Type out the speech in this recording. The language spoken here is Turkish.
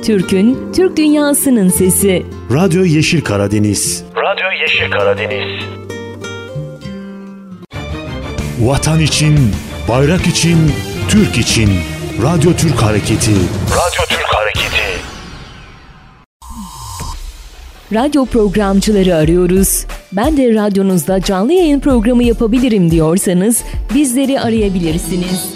Türk'ün, Türk dünyasının sesi. Radyo Yeşil Karadeniz. Radyo Yeşil Karadeniz. Vatan için, bayrak için, Türk için. Radyo Türk Hareketi. Radyo Türk Hareketi. Radyo programcıları arıyoruz. Ben de radyonuzda canlı yayın programı yapabilirim diyorsanız bizleri arayabilirsiniz.